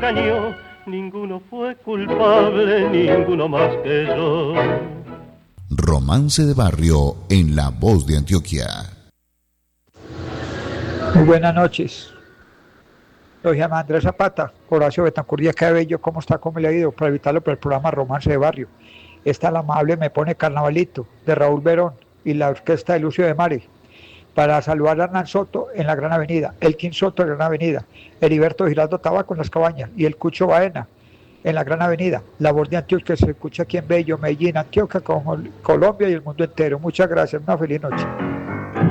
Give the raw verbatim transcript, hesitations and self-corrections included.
engañó, ninguno fue culpable, ninguno más que yo. Romance de Barrio en La Voz de Antioquia. Muy buenas noches. Lo llama Andrés Zapata, Horacio Betancur, qué bello, ¿cómo está? ¿Cómo le ha ido? Para evitarlo por el programa Romance de Barrio. Esta la amable me pone Carnavalito, de Raúl Verón, y la orquesta de Lucio de Mare. Para saludar a Hernán Soto en la Gran Avenida, Elkin Soto en la Gran Avenida, Heriberto Giraldo Tabaco en Las Cabañas, y el Cucho Baena en la Gran Avenida. La Voz de Antioquia que se escucha aquí en Bello, Medellín, Antioquia, como Colombia y el mundo entero. Muchas gracias, una feliz noche.